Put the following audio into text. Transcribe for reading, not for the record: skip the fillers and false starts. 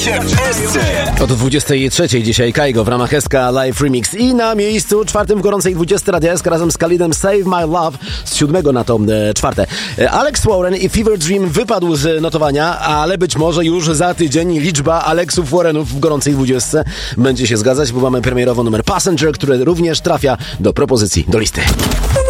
się w SC. Od 23 dzisiaj Kaigo w ramach SK Live Remix i na miejscu czwartym w gorącej 20 Radia SK razem z Khalidem Save My Love z 7 na to czwarte. Alex Warren i Fever Dream wypadł z notowania, ale być może już za tydzień liczba Alexów Warrenów w gorącej 20 będzie się zgadzać, bo mamy premierowo numer Passenger, który również trafia do propozycji, do listy.